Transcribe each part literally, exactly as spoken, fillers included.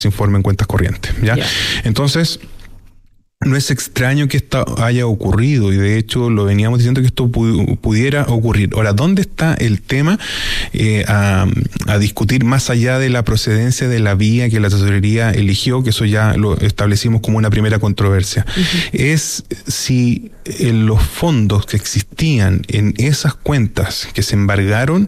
informe en cuentas corrientes, ¿ya? Yeah. Entonces, no es extraño que esto haya ocurrido y de hecho lo veníamos diciendo que esto pu- pudiera ocurrir. Ahora, ¿dónde está el tema eh, a, a discutir más allá de la procedencia de la vía que la tesorería eligió, que eso ya lo establecimos como una primera controversia? Uh-huh. Es si en los fondos que existían en esas cuentas que se embargaron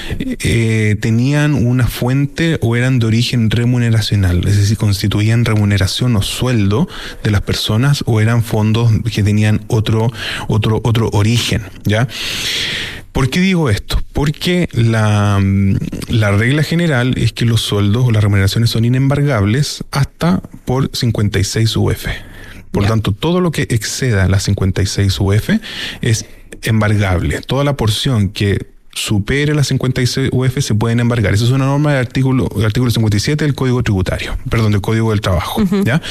eh, tenían una fuente o eran de origen remuneracional, es decir, constituían remuneración o sueldo de las personas o eran fondos que tenían otro, otro, otro origen, ¿ya? ¿Por qué digo esto? Porque la, la regla general es que los sueldos o las remuneraciones son inembargables hasta por cincuenta y seis U F. Por yeah. tanto, todo lo que exceda las cincuenta y seis U F es embargable. Toda la porción que supere las cincuenta y seis U F se pueden embargar. Esa es una norma del artículo, del artículo cincuenta y siete del Código Tributario, perdón, del Código del Trabajo, uh-huh. ¿ya?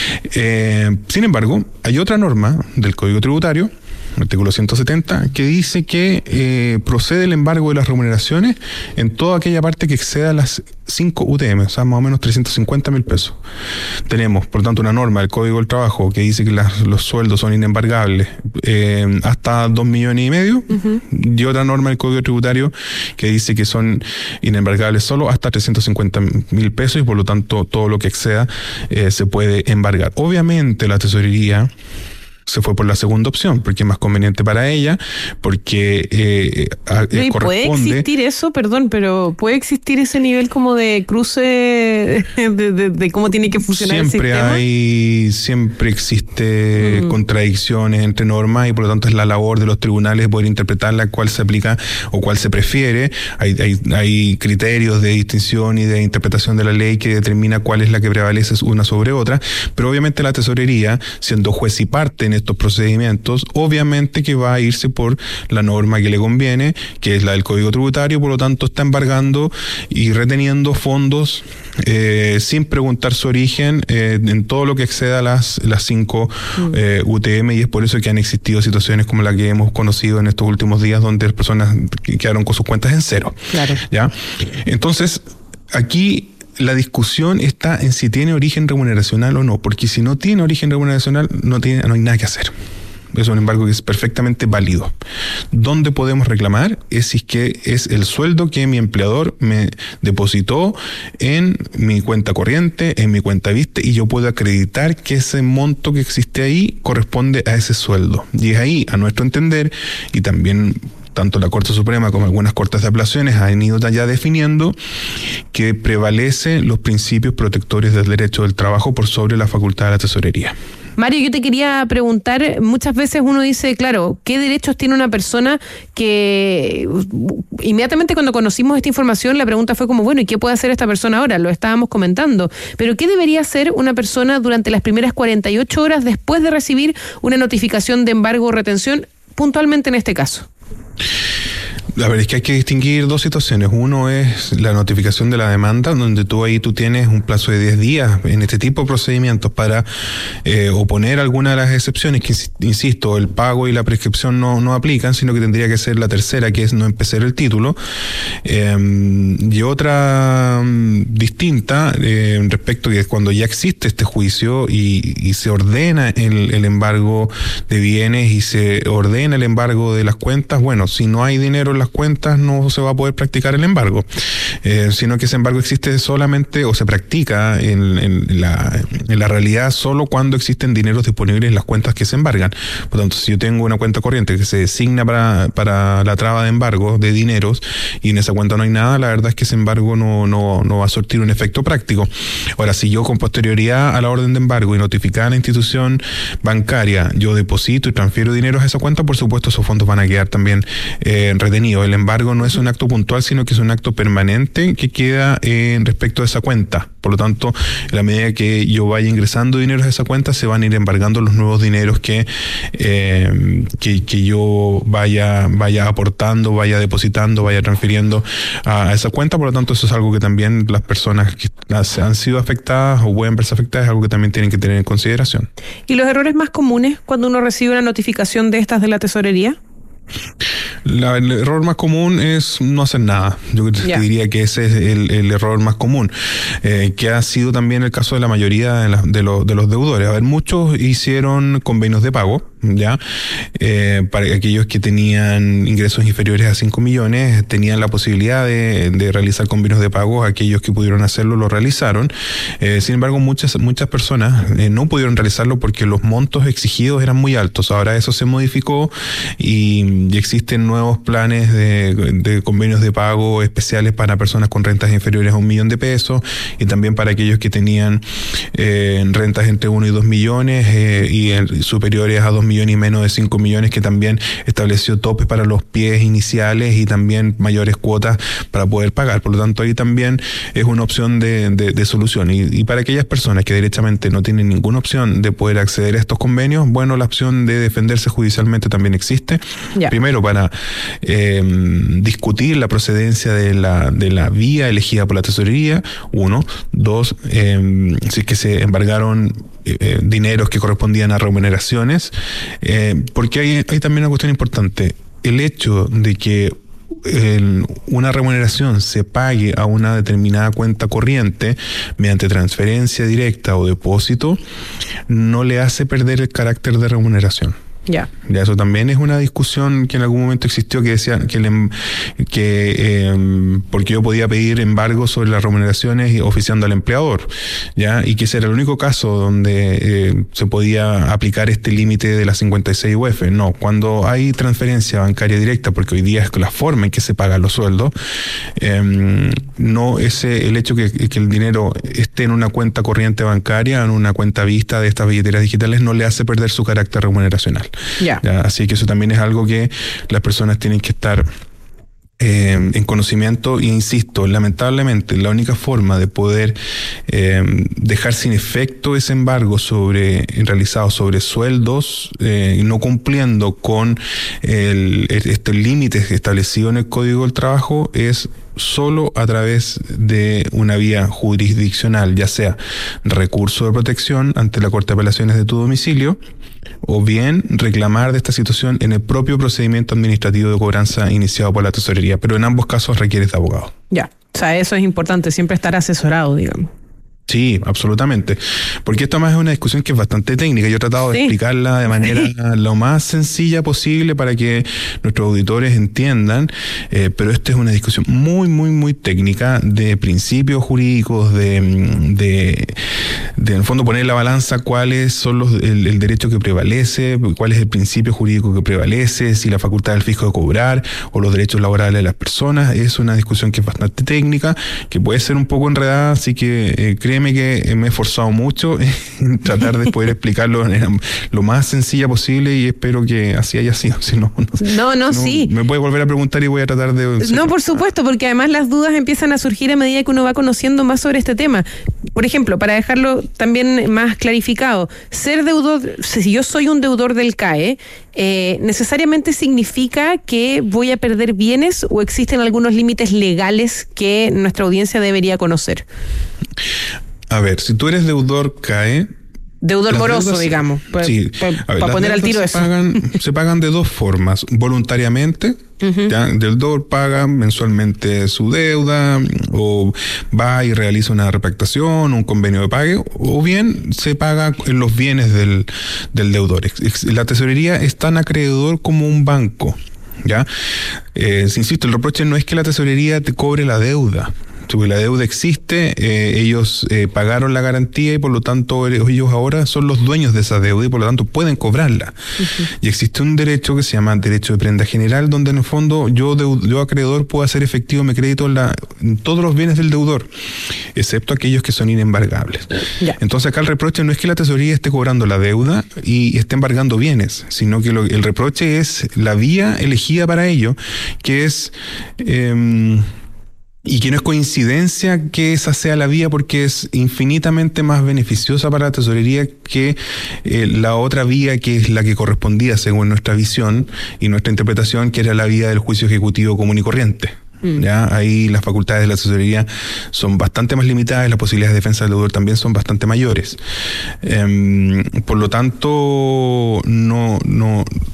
Eh, sin embargo, hay otra norma del Código Tributario, artículo ciento setenta, que dice que eh, procede el embargo de las remuneraciones en toda aquella parte que exceda las cinco U T M, o sea, más o menos trescientos cincuenta mil pesos. Tenemos, por tanto, una norma del Código del Trabajo que dice que las, los sueldos son inembargables eh, hasta dos millones y medio, uh-huh. y otra norma del Código Tributario que dice que son inembargables solo hasta trescientos cincuenta mil pesos y por lo tanto todo lo que exceda eh, se puede embargar. Obviamente la tesorería se fue por la segunda opción, porque es más conveniente para ella, porque eh, eh, corresponde... ¿Puede existir eso? Perdón, pero ¿puede existir ese nivel como de cruce de, de, de, de cómo tiene que funcionar siempre el sistema? Hay, siempre existe mm. contradicciones entre normas y por lo tanto es la labor de los tribunales poder interpretarla, cuál se aplica o cuál se prefiere. Hay, hay, hay criterios de distinción y de interpretación de la ley que determina cuál es la que prevalece una sobre otra, pero obviamente la tesorería, siendo juez y parte en estos procedimientos, obviamente que va a irse por la norma que le conviene, que es la del Código Tributario, por lo tanto está embargando y reteniendo fondos eh, sin preguntar su origen eh, en todo lo que exceda las las cinco mm. eh, U T M, y es por eso que han existido situaciones como la que hemos conocido en estos últimos días donde las personas quedaron con sus cuentas en cero. Claro. ¿Ya? Entonces, aquí la discusión está en si tiene origen remuneracional o no, porque si no tiene origen remuneracional no tiene, no hay nada que hacer. Es un embargo que es perfectamente válido. ¿Dónde podemos reclamar? Es si es que es el sueldo que mi empleador me depositó en mi cuenta corriente, en mi cuenta viste, y yo puedo acreditar que ese monto que existe ahí corresponde a ese sueldo. Y es ahí, a nuestro entender, y también tanto la Corte Suprema como algunas cortes de apelaciones han ido ya definiendo que prevalecen los principios protectores del derecho del trabajo por sobre la facultad de la tesorería. Mario, yo te quería preguntar, muchas veces uno dice, claro, ¿qué derechos tiene una persona que inmediatamente cuando conocimos esta información la pregunta fue como, bueno, ¿y qué puede hacer esta persona ahora? Lo estábamos comentando, pero ¿qué debería hacer una persona durante las primeras cuarenta y ocho horas después de recibir una notificación de embargo o retención, puntualmente en este caso? A ver, es que hay que distinguir dos situaciones. Uno es la notificación de la demanda, donde tú ahí tú tienes un plazo de diez días en este tipo de procedimientos para eh, oponer alguna de las excepciones, que insisto, el pago y la prescripción no, no aplican, sino que tendría que ser la tercera, que es no empezar el título. Eh, y otra um, distinta eh, respecto que es cuando ya existe este juicio y, y se ordena el, el embargo de bienes y se ordena el embargo de las cuentas. Bueno, si no hay dinero en las cuentas no se va a poder practicar el embargo, eh, sino que ese embargo existe solamente o se practica en, en, la, en la realidad solo cuando existen dineros disponibles en las cuentas que se embargan. Por tanto, si yo tengo una cuenta corriente que se designa para, para la traba de embargo de dineros y en esa cuenta no hay nada, la verdad es que ese embargo no, no, no va a surtir un efecto práctico. Ahora, si yo con posterioridad a la orden de embargo y notificada a la institución bancaria, yo deposito y transfiero dineros a esa cuenta, por supuesto esos fondos van a quedar también eh, retenidos. El embargo no es un acto puntual, sino que es un acto permanente que queda eh, respecto a esa cuenta. Por lo tanto, en la medida que yo vaya ingresando dineros a esa cuenta, se van a ir embargando los nuevos dineros que, eh, que, que yo vaya, vaya aportando, vaya depositando, vaya transfiriendo a, a esa cuenta. Por lo tanto, eso es algo que también las personas que han sido afectadas o pueden verse afectadas, es algo que también tienen que tener en consideración. ¿Y los errores más comunes cuando uno recibe una notificación de estas de la tesorería? La, el error más común es no hacer nada. Yo yeah. diría que ese es el, el error más común, eh, que ha sido también el caso de la mayoría de, la, de, los, de los deudores. A ver, muchos hicieron convenios de pago, ya eh, para aquellos que tenían ingresos inferiores a cinco millones, tenían la posibilidad de, de realizar convenios de pago. Aquellos que pudieron hacerlo lo realizaron. Eh, sin embargo, muchas muchas personas eh, no pudieron realizarlo porque los montos exigidos eran muy altos. Ahora eso se modificó y, y existen nuevos planes de, de convenios de pago especiales para personas con rentas inferiores a un millón de pesos, y también para aquellos que tenían eh, rentas entre uno y dos millones eh, y el, superiores a dos millones y menos de cinco millones, que también estableció topes para los pies iniciales y también mayores cuotas para poder pagar. Por lo tanto, ahí también es una opción de, de, de solución. Y, y para aquellas personas que derechamente no tienen ninguna opción de poder acceder a estos convenios, bueno, la opción de defenderse judicialmente también existe. Yeah. Primero, para Eh, discutir la procedencia de la, de la vía elegida por la tesorería, uno. Dos, eh, si es que se embargaron eh, dineros que correspondían a remuneraciones, eh, porque hay, hay también una cuestión importante. El hecho de que El, una remuneración se pague a una determinada cuenta corriente mediante transferencia directa o depósito no le hace perder el carácter de remuneración. Ya. Ya, eso también es una discusión que en algún momento existió, que decía que, le, que eh, porque yo podía pedir embargo sobre las remuneraciones oficiando al empleador, ya, y que ese era el único caso donde eh, se podía aplicar este límite de la cincuenta y seis U F. No, cuando hay transferencia bancaria directa, porque hoy día es la forma en que se pagan los sueldos, eh, no ese el hecho que, que el dinero esté en una cuenta corriente bancaria, en una cuenta vista de estas billeteras digitales, no le hace perder su carácter remuneracional. Yeah. Ya, así que eso también es algo que las personas tienen que estar eh, en conocimiento. Y insisto, lamentablemente la única forma de poder eh, dejar sin efecto ese embargo sobre realizado sobre sueldos eh, no cumpliendo con el, este límite establecido en el Código del Trabajo es solo a través de una vía jurisdiccional, ya sea recurso de protección ante la Corte de Apelaciones de tu domicilio, o bien reclamar de esta situación en el propio procedimiento administrativo de cobranza iniciado por la tesorería, pero en ambos casos requieres de abogado. Ya, o sea, eso es importante, siempre estar asesorado, digamos. Sí, absolutamente. Porque esto más es una discusión que es bastante técnica. Yo he tratado de sí. explicarla de manera sí. lo más sencilla posible para que nuestros auditores entiendan, eh, pero esta es una discusión muy, muy, muy técnica de principios jurídicos, de, de, de en el fondo poner en la balanza cuáles son los el, el derecho que prevalece, cuál es el principio jurídico que prevalece, si la facultad del fisco de cobrar o los derechos laborales de las personas. Es una discusión que es bastante técnica, que puede ser un poco enredada, así que eh, créeme que me he esforzado mucho en tratar de poder explicarlo de manera lo más sencilla posible, y espero que así haya sido. Si no, no, no, no, no, sí. Me puede volver a preguntar y voy a tratar de... No, por supuesto, porque además las dudas empiezan a surgir a medida que uno va conociendo más sobre este tema. Por ejemplo, para dejarlo también más clarificado, ser deudor, si yo soy un deudor del C A E, eh, ¿necesariamente significa que voy a perder bienes o existen algunos límites legales que nuestra audiencia debería conocer? A ver, si tú eres deudor C A E... Deudor moroso, deudas, digamos, para sí. pa poner al tiro se eso. Pagan, se pagan de dos formas. Voluntariamente, uh-huh. ¿ya? El deudor paga mensualmente su deuda, o va y realiza una repactación, un convenio de pago, o bien se paga en los bienes del, del deudor. La tesorería es tan acreedor como un banco, ¿ya? Eh, insisto, el reproche no es que la tesorería te cobre la deuda. Porque la deuda existe, eh, ellos eh, pagaron la garantía y por lo tanto ellos ahora son los dueños de esa deuda y por lo tanto pueden cobrarla. Uh-huh. Y existe un derecho que se llama derecho de prenda general, donde en el fondo yo, deud- yo acreedor puedo hacer efectivo mi crédito en, la, en todos los bienes del deudor, excepto aquellos que son inembargables. Yeah. Entonces acá el reproche no es que la tesorería esté cobrando la deuda y esté embargando bienes, sino que lo, el reproche es la vía elegida para ello, que es... Eh, y que no es coincidencia que esa sea la vía, porque es infinitamente más beneficiosa para la tesorería que eh, la otra vía, que es la que correspondía según nuestra visión y nuestra interpretación, que era la vía del juicio ejecutivo común y corriente. Mm. Ya ahí las facultades de la tesorería son bastante más limitadas, las posibilidades de defensa del deudor también son bastante mayores. Eh, por lo tanto, no... no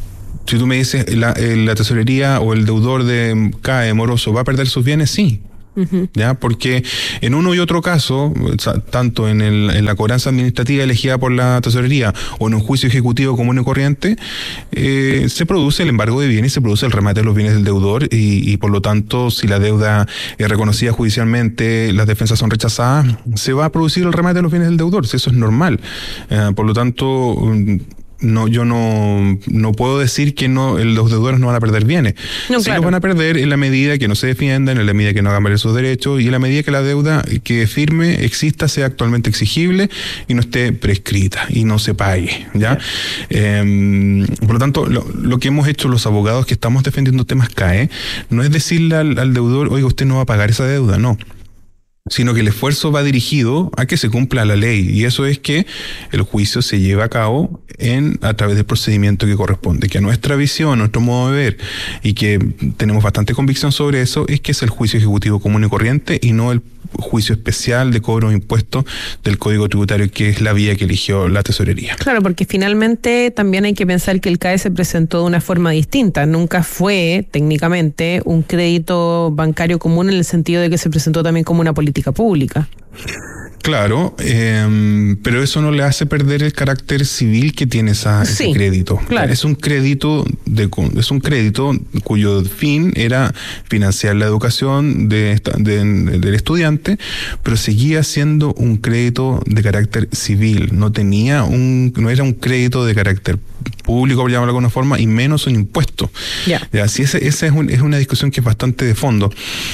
Si tú me dices, la, la tesorería o el deudor de CAE moroso va a perder sus bienes, sí. Uh-huh. ¿Ya? Porque en uno y otro caso, tanto en, el, en la cobranza administrativa elegida por la tesorería o en un juicio ejecutivo común y corriente, eh, se produce el embargo de bienes y se produce el remate de los bienes del deudor y, y por lo tanto, si la deuda es reconocida judicialmente, las defensas son rechazadas, se va a producir el remate de los bienes del deudor, eso es normal. Eh, por lo tanto, no, yo no, no puedo decir que no, los deudores no van a perder bienes. No, sí, claro. Los van a perder en la medida que no se defiendan, en la medida que no hagan valer sus derechos y en la medida que la deuda que firme exista, sea actualmente exigible y no esté prescrita y no se pague, ¿ya? Eh, por lo tanto, lo, lo que hemos hecho los abogados que estamos defendiendo temas CAE no es decirle al, al deudor, oiga, usted no va a pagar esa deuda, no. Sino que el esfuerzo va dirigido a que se cumpla la ley, y eso es que el juicio se lleve a cabo en a través del procedimiento que corresponde, que a nuestra visión, nuestro modo de ver, y que tenemos bastante convicción sobre eso, es que es el juicio ejecutivo común y corriente y no el juicio especial de cobro de impuestos del Código Tributario, que es la vía que eligió la tesorería. Claro, porque finalmente también hay que pensar que el CAE se presentó de una forma distinta. Nunca fue técnicamente un crédito bancario común en el sentido de que se presentó también como una política pública. Claro, eh, pero eso no le hace perder el carácter civil que tiene esa, sí, ese crédito. Claro. Es un crédito de, es un crédito cuyo fin era financiar la educación de, de, de, del estudiante, pero seguía siendo un crédito de carácter civil. No tenía un, no era un crédito de carácter público, por llamarlo de alguna forma, y menos un impuesto. Yeah. Ya, así esa ese es, un, es una discusión que es bastante de fondo.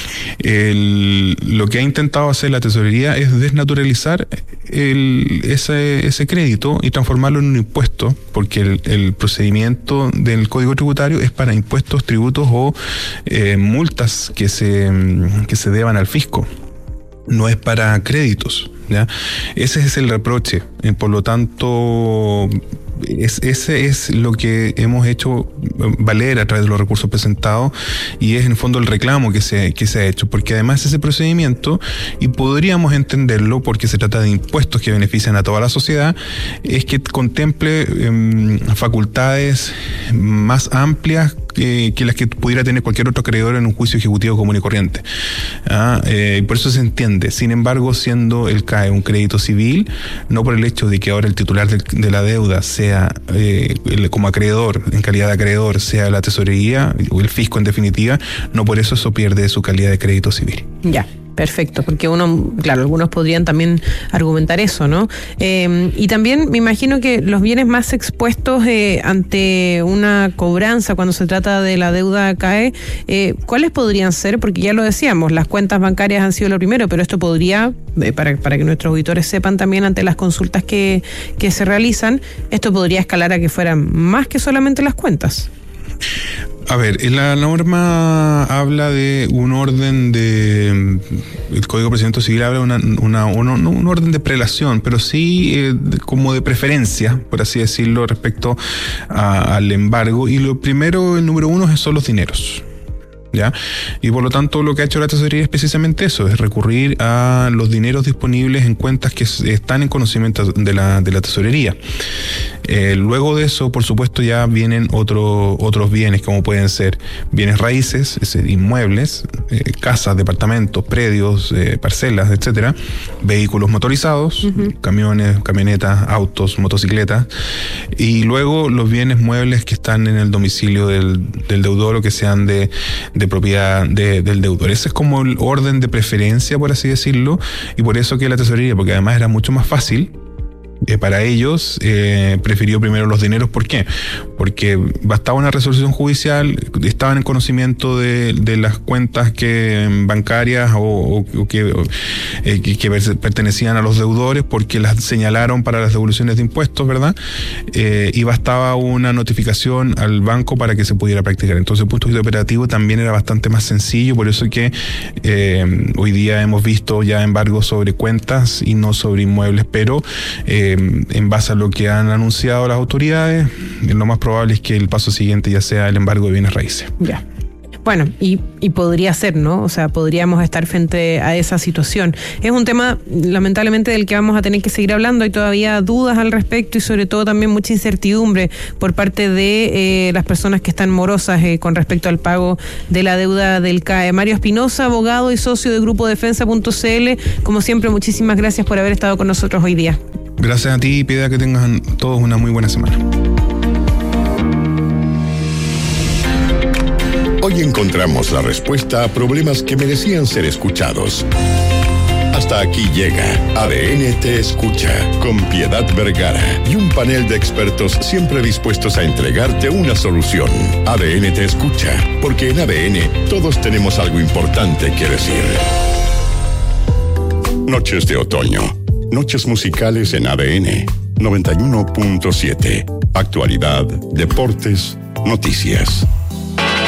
El, lo que ha intentado hacer la tesorería es desnaturalizar el, ese, ese crédito y transformarlo en un impuesto, porque el, el procedimiento del Código Tributario es para impuestos, tributos o eh, multas que se, que se deban al fisco. No es para créditos, ¿ya? Ese es el reproche. Eh, por lo tanto, es, ese es lo que hemos hecho valer a través de los recursos presentados y es en el fondo el reclamo que se, que se ha hecho, porque además ese procedimiento, y podríamos entenderlo porque se trata de impuestos que benefician a toda la sociedad, es que contemple eh, facultades más amplias Eh, que las que pudiera tener cualquier otro acreedor en un juicio ejecutivo común y corriente. Ah, eh, por eso se entiende. Sin embargo, siendo el CAE un crédito civil, no por el hecho de que ahora el titular de, de la deuda sea, eh, el, como acreedor, en calidad de acreedor, sea la tesorería o el fisco en definitiva, no por eso eso pierde su calidad de crédito civil. Ya. Perfecto, porque uno, claro, algunos podrían también argumentar eso, ¿no? Eh, y también me imagino que los bienes más expuestos eh, ante una cobranza cuando se trata de la deuda CAE, eh, ¿cuáles podrían ser? Porque ya lo decíamos, las cuentas bancarias han sido lo primero, pero esto podría, eh, para, para que nuestros auditores sepan también ante las consultas que, que se realizan, esto podría escalar a que fueran más que solamente las cuentas. A ver, la norma habla de un orden de... El Código de Procedimiento Civil habla de una, una, una, no un orden de prelación, pero sí eh, de, como de preferencia, por así decirlo, respecto a, al embargo. Y lo primero, el número uno, son los dineros. ¿Ya? Y por lo tanto lo que ha hecho la tesorería es precisamente eso, es recurrir a los dineros disponibles en cuentas que están en conocimiento de la, de la tesorería. Eh, luego de eso, por supuesto, ya vienen otro, otros bienes, como pueden ser bienes raíces, es decir, inmuebles, eh, casas, departamentos, predios, eh, parcelas, etcétera, vehículos motorizados, uh-huh. camiones, camionetas, autos, motocicletas, y luego los bienes muebles que están en el domicilio del, del deudor o que sean de, de propiedad de, del deudor. Ese es como el orden de preferencia, por así decirlo, y por eso que la tesorería, porque además era mucho más fácil Eh, para ellos, eh, prefirió primero los dineros. ¿Por qué? Porque bastaba una resolución judicial, estaban en conocimiento de, de las cuentas que bancarias o, o, o que, o, eh, que, que pertenecían a los deudores porque las señalaron para las devoluciones de impuestos, ¿verdad? Eh, y bastaba una notificación al banco para que se pudiera practicar. Entonces, el punto de vista operativo también era bastante más sencillo, por eso que eh, hoy día hemos visto ya embargos sobre cuentas y no sobre inmuebles, pero eh, en base a lo que han anunciado las autoridades, lo más probable es que el paso siguiente ya sea el embargo de bienes raíces. Ya. Bueno, y, y podría ser, ¿no? O sea, podríamos estar frente a esa situación. Es un tema, lamentablemente, del que vamos a tener que seguir hablando. Hay todavía dudas al respecto y sobre todo también mucha incertidumbre por parte de eh, las personas que están morosas eh, con respecto al pago de la deuda del C A E. Mario Espinosa, abogado y socio de Grupo Defensa punto c l, como siempre, muchísimas gracias por haber estado con nosotros hoy día. Gracias a ti, Piedad, que tengan todos una muy buena semana. Hoy encontramos la respuesta a problemas que merecían ser escuchados. Hasta aquí llega A D N Te Escucha, con Piedad Vergara y un panel de expertos siempre dispuestos a entregarte una solución. A D N Te Escucha, porque en A D N todos tenemos algo importante que decir. Noches de otoño. Noches musicales en A D N noventa y uno punto siete. Actualidad, deportes, noticias.